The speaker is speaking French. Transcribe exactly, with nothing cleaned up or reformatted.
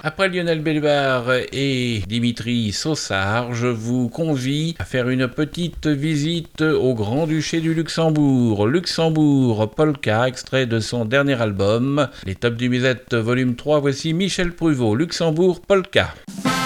Après Lionel Bellemare et Dimitri Sossard, je vous convie à faire une petite visite au Grand-Duché du Luxembourg. Luxembourg Polka, extrait de son dernier album, Les Tops du Musette, volume trois. Voici Michel Pruvot, Luxembourg Polka.